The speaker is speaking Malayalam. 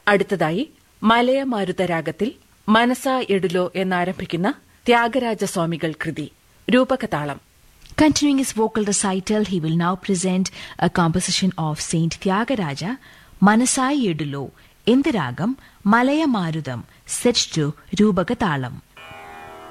അടുത്തതായി മലയമാരുത രാഗത്തിൽ മനസാ എടുലോ എന്നാരംഭിക്കുന്ന ത്യാഗരാജസ്വാമികൾ കൃതി രൂപകതാളം. Continuing his vocal recital, he will now present a composition of Saint Tyagaraja, Manasai Edulo, in the ragam Malaya Marudam, set to Rubagatalam.